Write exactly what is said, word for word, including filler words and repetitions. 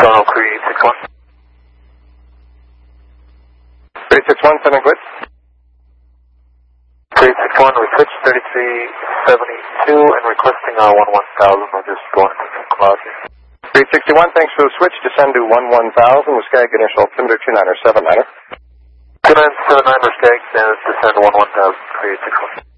Toronto, Creed six one. Creed six one, sending quits. Creed six one, we switch thirty-three seventy-two and requesting uh, one one thousand. We're just going to some cloud here. Creed sixty-one, thanks for the switch. Descend to one one thousand with Skag initial altimeter two niner seven niner. two nine seven nine, Skag, and descend to one one thousand, Creed six one.